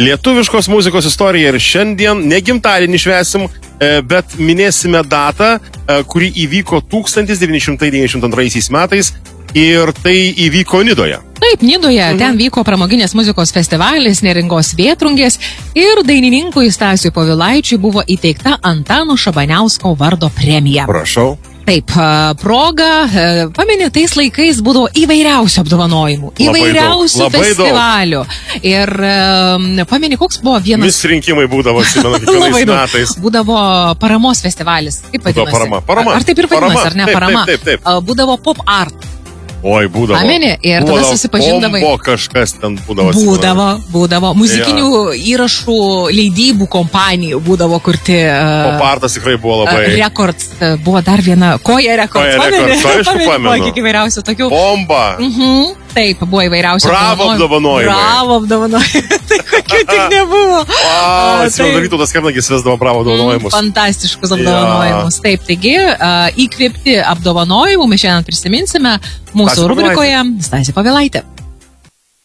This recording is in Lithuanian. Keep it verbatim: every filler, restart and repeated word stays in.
Lietuviškos muzikos istorija ir šiandien ne gimtadienį švęsim, bet minėsime datą, kuri įvyko tūkstantis devyni šimtai devyniasdešimt antraisiais metais ir tai įvyko Nidoje. Taip, Nidoje, mhm. ten vyko pramoginės muzikos festivalis Neringos Vėtrungės ir dainininkui Stasiui Povilaičiui buvo įteikta Antano Šabaniausko vardo premija. Prašau. Taip, proga, pameni, tais laikais būdavo įvairiausių apdovanojimų, įvairiausių labai festivalių. Daug. Ir pameni, koks buvo vienas... Vis rinkimai būdavo, atsimenu, kiekvienais metais. Būdavo paramos festivalis, kaip vadinasi? Parama, parama. Ar taip ir vadinasi, ar ne taip, parama? Taip, taip, taip. Būdavo pop art. Oi, būdavo. Pameni, ir tada susipažindavai. Bombo kažkas ten būdavo. Būdavo, būdavo. Muzikinių ja. įrašų leidybų kompanijų būdavo kurti. Uh, Pop artas tikrai buvo labai. Uh, rekords. Uh, buvo dar viena. Koja rekords. Koja rekords, aišku, pamenu. Buvo kiek įvairiausių tokių. Bomba. Mhm. Taip, buvo įvairiausių Bravo apdovanojimai. Bravo apdovanojimai. Tai kokių tik nebuvo. Wow, atsimenu, Vytautas Kernagis vesdavo bravo apdovanojimus. Fantastiškus apdovanojimus. Ja. Taip, taigi, uh, įkvėpti apdovanojimų mes šiandien prisiminsime mūsų rubrikoje Stasė Povilaitė.